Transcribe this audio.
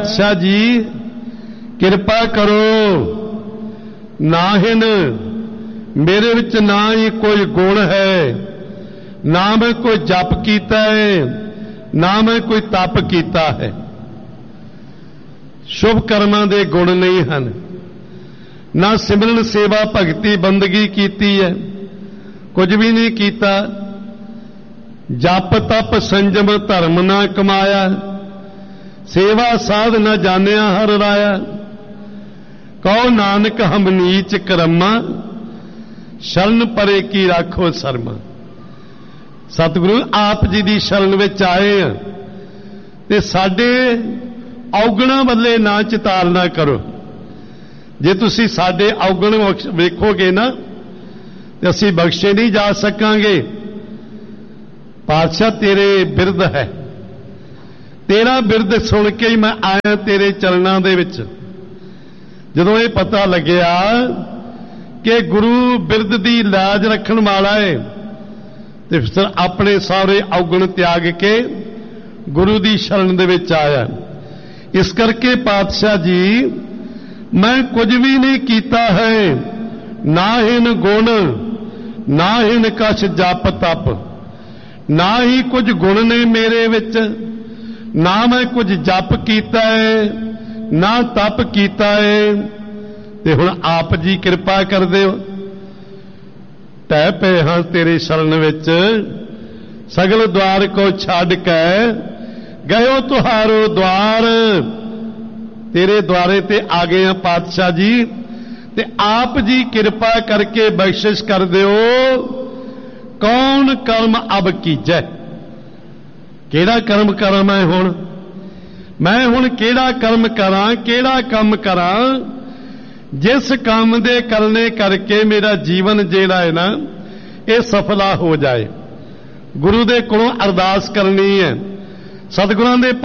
पातशाह जी किरपा करो, नाहिन मेरे विच ना ही कोई गुण है, ना मैं कोई जप कीता है, ना मैं कोई तप कीता है। शुभ कर्मां दे गुण नहीं हन, ना सिमरन सेवा भगती बंदगी कीती है, कुछ भी नहीं कीता। जप तप संजम धर्म ना कमाया, सेवा साध न जानिया हर राया। कहो नानक हम नीच करमा, शरण परे की राखो शर्मा। सतगुरु आप जी की शरण विच आए हैं ते साडे औगणा वल्ले ना चितालना करो। जे तुसी साडे औगण वेखोगे ना ते असी बख्शे नहीं जा सकांगे। पातशाह तेरे बिरद है, तेरा बिरद सुन के ही मैं आया तेरे चरणों दे विच। जदों ये पता लग्या कि गुरु बिरद दी लाज रखण वाला है ते फिर अपने सारे औगण त्याग के गुरु दी शरण दे विच आया। इस करके पातशाह जी मैं कुछ भी नहीं कीता है, ना हिन गुण ना हिन कछ जप तप, ना ही कुछ गुण ने मेरे विच, ना मैं कुछ जप कीता है ना तप कीता है। ते हुण आप जी कृपा कर दिओ। टह पे हाँ तेरे शरण विच, सगल द्वार को छड्ड के गयो तुहारो द्वार। तेरे द्वारे ते आ गए हैं पातशाह जी, ते आप जी कृपा करके बख्शिश कर दिओ। कौन कर्म अब कीजै, केड़ा कर्म करा मैं हुण केड़ा कर्म करा, केड़ा काम करा जिस काम दे करने करके मेरा जीवन जेड़ा है ना ये सफला हो जाए। गुरु दे कोलों अरदास करनी है, सतगुरां दे